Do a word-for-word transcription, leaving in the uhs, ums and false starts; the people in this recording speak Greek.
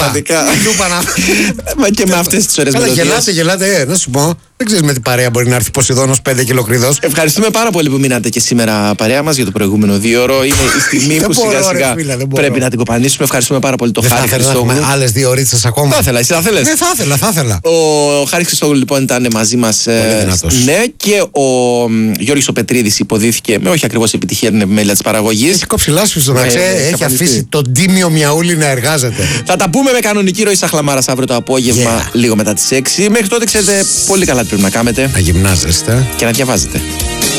Πραγματικά. Λούπα να. Μα και με αυτές τις ώρες μελωδίες. Γελάτε, γελάτε, ε, να σου πω. Δεν ξέρεις με τι παρέα μπορεί να έρθει Ποσειδώνος πέντε κιλοκρίδος. Ευχαριστούμε πάρα πολύ που μείνατε και σήμερα παρέα μας για το προηγούμενο δύο ώρο. Είναι η στιγμή που σιγά σιγά πρέπει να την κοπανίσουμε. Ευχαριστούμε πάρα πολύ τον Χάρη Χριστόγλου. Άλλες δύο ωρίτσες ακόμα. Θα ήθελα, εσύ θα θέλεις. Ναι, θα ήθελα, θα ήθελα. Ο Χάρης Χριστόγλου λοιπόν ήταν μαζί μας. Ναι, και ο Γιώργης ο Πετρίδης υποδίθηκε με όχι ακριβώς επιτυχία την επιμέλεια της παραγωγής. Έχει κόψει λάσπη στον Αξέ, έχει αφήσει τον τίμιο Μιαούλη να εργάζεται. Θα τα πούμε με κανονική ροή Σαχλαμάρας αύριο το απόγευμα, λίγο μετά τις έξι. Μέχρι τότε ξέρετε πολύ καλά τι πρέπει να κάνετε. Να γυμνάζεστε και να διαβάζετε.